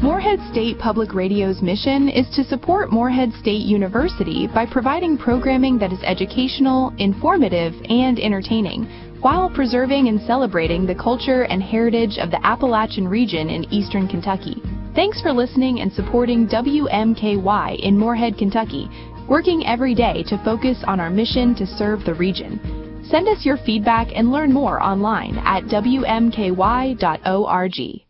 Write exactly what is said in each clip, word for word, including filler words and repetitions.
Morehead State Public Radio's mission is to support Morehead State University by providing programming that is educational, informative, and entertaining, while preserving and celebrating the culture and heritage of the Appalachian region in eastern Kentucky. Thanks for listening and supporting W M K Y in Morehead, Kentucky, working every day to focus on our mission to serve the region. Send us your feedback and learn more online at W M K Y dot org.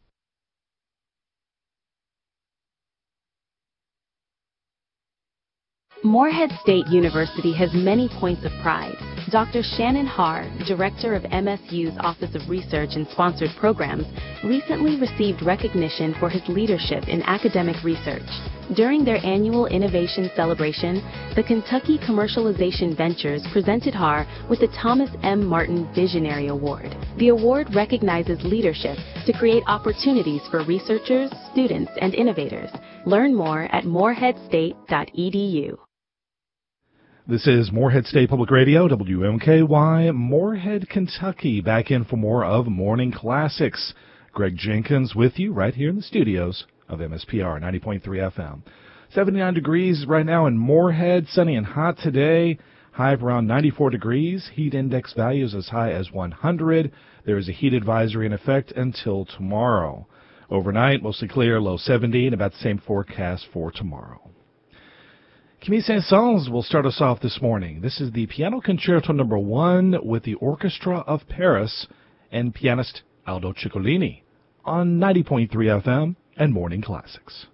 Morehead State University has many points of pride. Doctor Shannon Haar, Director of M S U's Office of Research and Sponsored Programs, recently received recognition for his leadership in academic research. During their annual Innovation Celebration, the Kentucky Commercialization Ventures presented Haar with the Thomas M. Martin Visionary Award. The award recognizes leadership to create opportunities for researchers, students, and innovators. Learn more at morehead state dot e d u. This is Morehead State Public Radio, W M K Y, Morehead, Kentucky. Back in for more of Morning Classics. Greg Jenkins with you right here in the studios of M S P R ninety point three F M. seventy-nine degrees right now in Morehead, sunny and hot today. High of around ninety-four degrees. Heat index values as high as one hundred. There is a heat advisory in effect until tomorrow. Overnight, mostly clear, low seventy, and about the same forecast for tomorrow. Camille Saint-Saëns will start us off this morning. This is the Piano Concerto number one with the Orchestra of Paris and pianist Aldo Ciccolini on ninety point three F M and Morning Classics.